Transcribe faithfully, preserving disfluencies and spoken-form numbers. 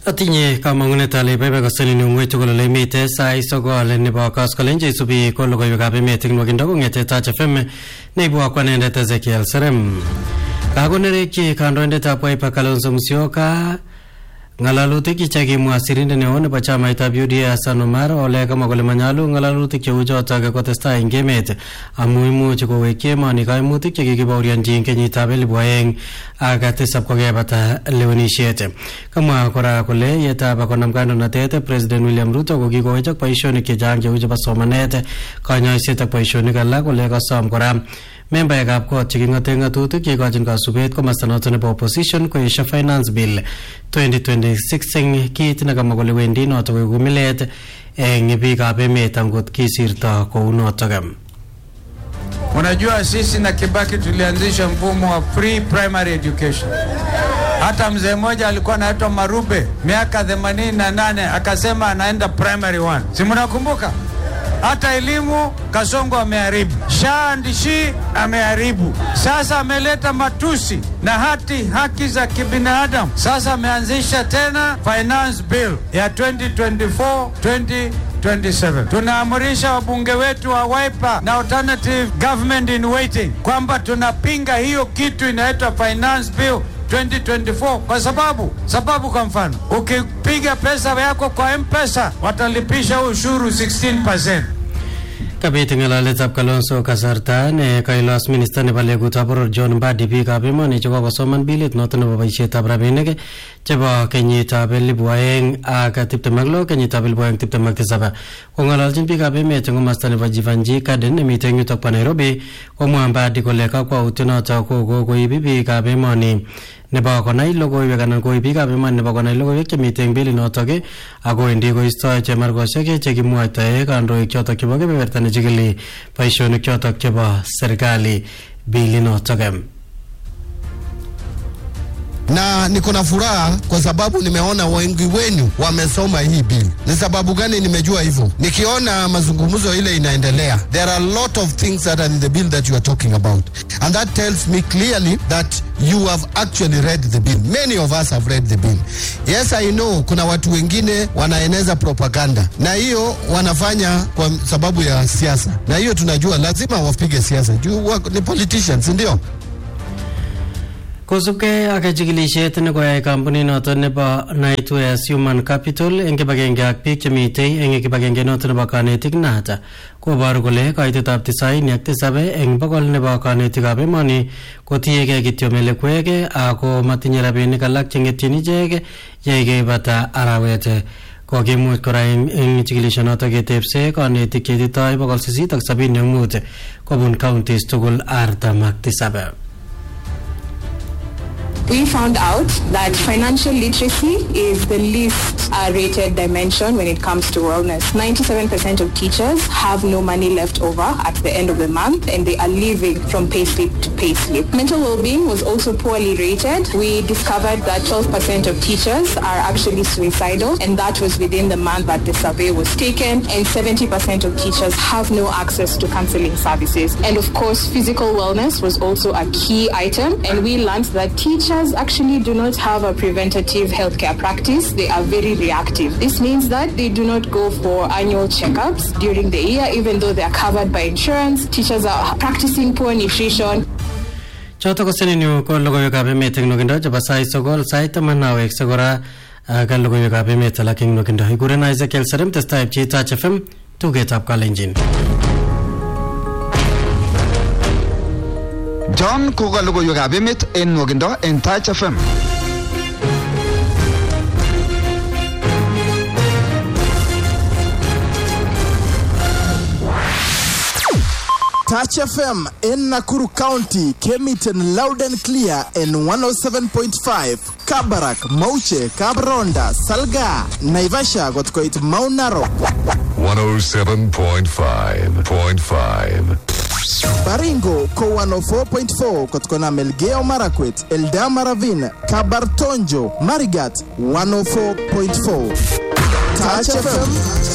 Atinye kamangunet ale bebe kasani ni ngwe tugul le mite sai sogol ne ba kas kalenje subi ko logo yoga be meting no gindo ngete ta chfm ne bua kwanende Ezekiel Serem kagonere ki kandoende ta poi pa Kalonzo Musyoka ngalalutik ichagi muasirinde ne one pa chama ita U D A Hassan Omar ole kama gole manyalu ngalalutik che ujo ta ga kotesta ingemet amuimu che ko weke mani kai mutik che gi baurian jin ke ni tabel boeng agate sab ko ge bata leonishete kama kora kole yeta ba konam kanu na tete President William Ruto ko gi ko chak paishoni ke jang je ujo ba somanete kanya seta paishoni kala kole ka sam kora member ya gap chiki ngate ngatutu ki gajin ka subet ko masanoto ne opposition ko isha finance bill twenty twenty-six eng kit na kama gole wendi no to gumilet eng bi ka be metangot kisirta ko unoto gam. Unajua sisi na Kibaki tulianzisha mfumo wa free primary education. Hata mzee mmoja alikuwa anaitwa Marube miaka themanini na nane akasema anaenda primary one. Si mnakumbuka? Hata elimu Kasongo ameharibu, Shandishi ameharibu. Sasa ameleta matusi na hati haki za kibinadamu. Sasa ameanzisha tena finance bill ya twenty twenty-four twenty twenty-seven. Tunaamurisha wabunge wetu wa Wiper na alternative government in waiting kwamba tunapinga hiyo kitu inaitwa finance bill twenty twenty-four kwa sababu sababu kwa mfano ukipiga pesa yako kwa M-Pesa watalipisha ushuru sixteen percent. Kabiti ngala tab Kalonzo kasarta ne Kailas minister ne bale gutabor John Mbadi bi ka be mani choko basoman bilit noton ba baishe tabra benege cheba kenyi tabel buaeng aga tipte maglo kenyi tabel buaeng tipte magte saba ngala jin bi ka be me tengo master ne bajivanji ka den ne mitengu to pa Nairobi ko mwamba di koleka kwa utino ta ko go go ibi ka be mani ne ba ko nai logo ye kanan ko ibi ka be man ne ba ko nai logo ye ke miteng bili no to ge ago indi ko isto che margo se ke che ki muata e kando e kyoto ki boge be vertane jigili paishoni kyoto ke ba serikali bili no to gem. Na niko na furaha kwa sababu nimeona wengi wenu wamesoma hii bill. Ni sababu gani nimejua hivyo? Nikiona mazungumzo ile inaendelea, there are a lot of things that are in the bill that you are talking about. And that tells me clearly that you have actually read the bill. Many of us have read the bill. Yes, I know kuna watu wengine wanaeneza propaganda. Na hiyo wanafanya kwa sababu ya siasa. Na hiyo tunajua lazima wapige siasa. Juu ni politicians, ndio? Kosuke akajigilishet ne koyai kampuni noton nebo Nightwares Human Capital eng kibagenge ak biik chemitei eng kibagenge noton nebo kanetik nata koboru kole kaitetab tisaini ak tisabe eng bokol nebo kanetikab emoni kotiegei kityo melekwek ako matinye rabinik alak chengetyin ichek yeikeibata arawet. Kokimuch kora eng chikilishonoto ketebse kanetik cheititoi bokol sisit ak sabini ak mut kobun counties tugul artam ak tisabe. We found out that financial literacy is the least uh, rated dimension when it comes to wellness. ninety-seven percent of teachers have no money left over at the end of the month and they are living from payslip to payslip. Mental well-being was also poorly rated. We discovered that twelve percent of teachers are actually suicidal, and that was within the month that the survey was taken, and seventy percent of teachers have no access to counseling services. And of course, physical wellness was also a key item, and we learned that teachers actually do not have a preventative healthcare practice. They are very reactive. This means that they do not go for annual checkups during the year, even though they are covered by insurance. Teachers are practicing poor nutrition. Choto ko seninu ko logo yoga be meeting no gindo jaba sai sogol sai tamana wek sagora gal logo yoga be meeting la king no gindo igure na Ezekiel Serem testa F G ta H F M to get up Kalenjin. John Kogalugo Yoga Bimit in Nogindo in Touch F M. Touch F M in Nakuru County came it in loud and clear in one oh seven point five. Kabarak, Mauche, Kabronda, Salga, Naivasha got quite Mount Narok. one oh seven point five point five. Baringo ko one oh four point four kotkona Melgeo Marakwet, Eldama Ravine, Kabartonjo, Marigat one oh four point four. Touch F M